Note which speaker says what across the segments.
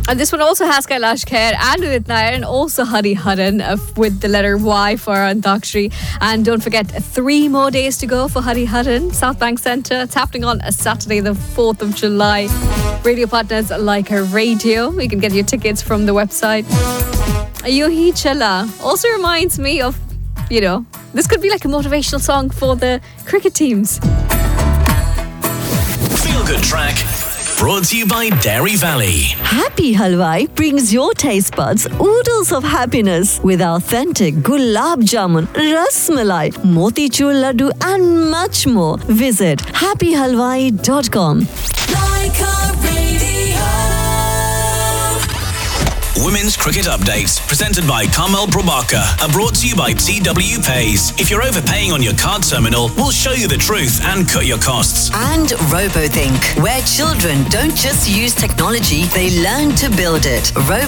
Speaker 1: And this one also has Kailash Kher and Udit Nair and also Hari Haran with the letter Y for Antakshari. And don't forget, 3 more days to go for Hari Haran, South Bank Centre. It's happening on a Saturday, the 4th of July. Radio partners like her radio. You can get your tickets from the website. Yuhi Chala also reminds me of, this could be like a motivational song for the cricket teams.
Speaker 2: Feel Good Track, brought to you by Dairy Valley.
Speaker 3: Happy Halwai brings your taste buds oodles of happiness with authentic gulab jamun, ras malai, motichur laddu and much more. Visit happyhalwai.com.
Speaker 2: Women's Cricket Updates, presented by Carmel Probaka, are brought to you by TW Pays. If you're overpaying on your card terminal, we'll show you the truth and cut your costs.
Speaker 3: And RoboThink, where children don't just use technology, they learn to build it.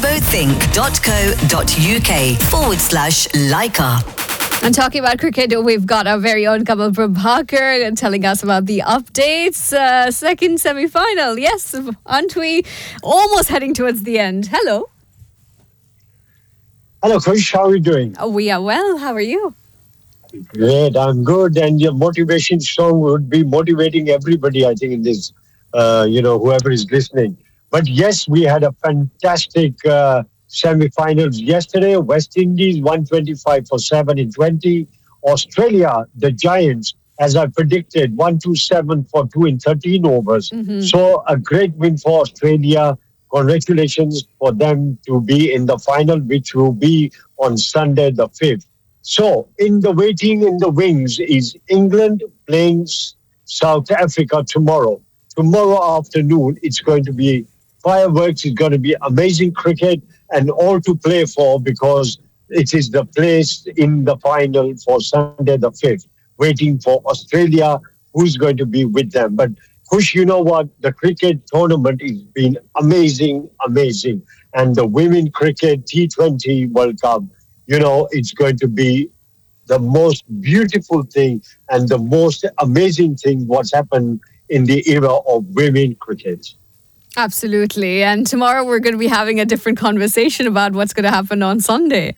Speaker 3: robothink.co.uk/Leica.
Speaker 1: And talking about cricket, we've got our very own Kamal Prabhakar telling us about the updates. Second semi-final, yes, aren't we almost heading towards the end? Hello.
Speaker 4: Hello, Krish. How are you doing?
Speaker 1: We are well. How are you?
Speaker 4: Great. I'm good. And your motivation song would be motivating everybody, I think, in this, whoever is listening. But yes, we had a fantastic semi-finals yesterday. West Indies 125 for 7 in 20. Australia, the Giants, as I predicted, 127 for 2 in 13 overs.
Speaker 1: Mm-hmm.
Speaker 4: So a great win for Australia. Congratulations for them to be in the final, which will be on Sunday the 5th. So in the waiting in the wings is England playing South Africa tomorrow. Tomorrow afternoon, it's going to be fireworks. It's going to be amazing cricket and all to play for because it is the place in the final for Sunday the 5th, waiting for Australia, who's going to be with them. But Kush, you know what? The cricket tournament has been amazing. And the women cricket T20 World Cup, it's going to be the most beautiful thing and the most amazing thing what's happened in the era of women cricket.
Speaker 1: Absolutely. And tomorrow we're going to be having a different conversation about what's going to happen on Sunday.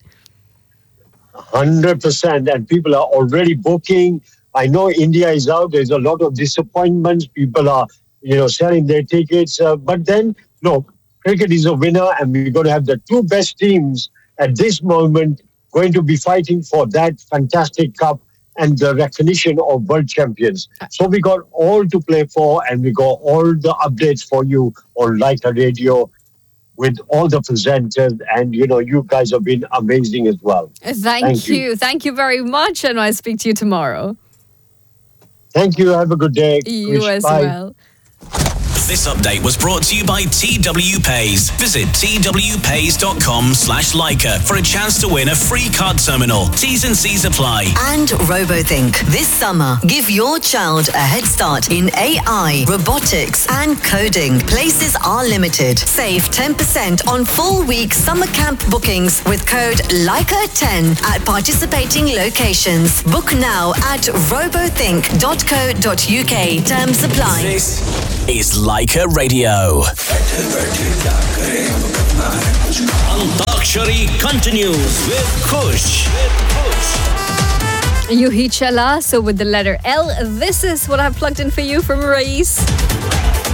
Speaker 4: 100%. And people are already booking. I know India is out. There's a lot of disappointments. People are, selling their tickets. But then, cricket is a winner and we're going to have the 2 best teams at this moment going to be fighting for that fantastic cup and the recognition of world champions. So we got all to play for and we got all the updates for you on Leica Radio with all the presenters and, you guys have been amazing as well.
Speaker 1: Thank you. Thank you very much and I'll speak to you tomorrow.
Speaker 4: Thank you. Have a good day.
Speaker 1: You as well.
Speaker 2: This update was brought to you by TW Pays. Visit twpays.com/Leica for a chance to win a free card terminal. T's and C's apply.
Speaker 3: And RoboThink. This summer, give your child a head start in AI, robotics and coding. Places are limited. Save 10% on full-week summer camp bookings with code Leica10 at participating locations. Book now at robothink.co.uk. Terms apply.
Speaker 2: This is Leica Radio. Antakshari continues with Kush.
Speaker 1: Yuhi Chala, so with the letter L, this is what I've plugged in for you from Rais.